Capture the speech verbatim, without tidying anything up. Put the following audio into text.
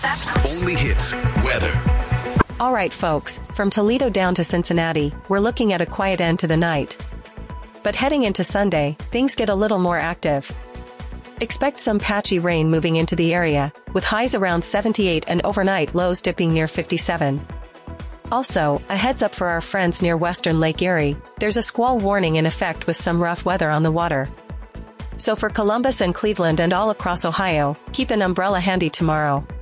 Only hits weather. All right, folks, from Toledo down to Cincinnati, we're looking at a quiet end to the night. But heading into Sunday, things get a little more active. Expect some patchy rain moving into the area, with highs around seventy-eight and overnight lows dipping near fifty-seven. Also, a heads up for our friends near western Lake Erie, there's a squall warning in effect with some rough weather on the water. So for Columbus and Cleveland and all across Ohio, keep an umbrella handy tomorrow.